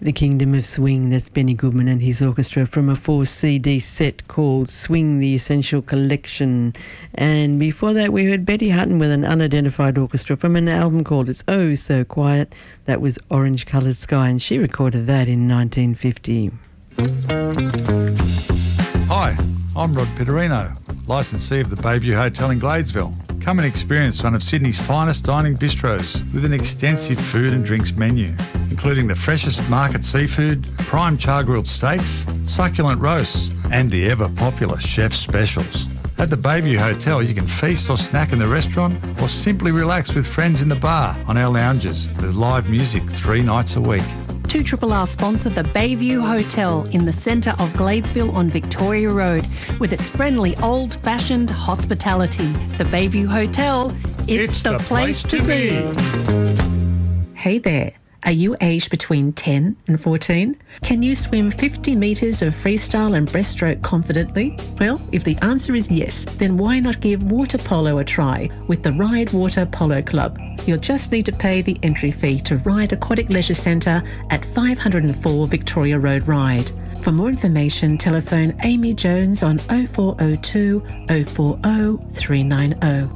The Kingdom of Swing. That's Benny Goodman and his orchestra from a 4-CD set called Swing the Essential Collection. And before that we heard Betty Hutton with an unidentified orchestra from an album called It's Oh So Quiet. That was Orange Coloured Sky, and she recorded that in 1950. Hi, I'm Rod Pitterino, licensee of the Bayview Hotel in Gladesville. Come and experience one of Sydney's finest dining bistros with an extensive food and drinks menu, including the freshest market seafood, prime char-grilled steaks, succulent roasts, and the ever-popular chef's specials. At the Bayview Hotel, you can feast or snack in the restaurant or simply relax with friends in the bar on our lounges with live music 3 nights a week. 2RRR sponsor the Bayview Hotel in the centre of Gladesville on Victoria Road with its friendly old-fashioned hospitality. The Bayview Hotel, it's the place to be. Hey there. Are you aged between 10 and 14? Can you swim 50 metres of freestyle and breaststroke confidently? Well, if the answer is yes, then why not give water polo a try with the Ride Water Polo Club? You'll just need to pay the entry fee to Ride Aquatic Leisure Centre at 504 Victoria Road Ride. For more information, telephone Amy Jones on 0402 040 390.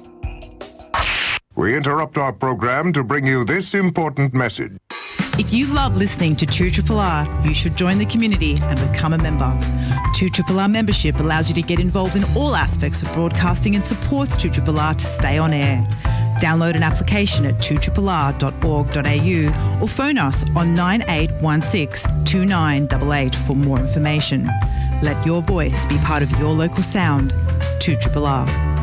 We interrupt our program to bring you this important message. If you love listening to 2RRR, you should join the community and become a member. 2RRR membership allows you to get involved in all aspects of broadcasting and supports 2RRR to stay on air. Download an application at 2RRR.org.au or phone us on 9816 2988 for more information. Let your voice be part of your local sound. 2RRR.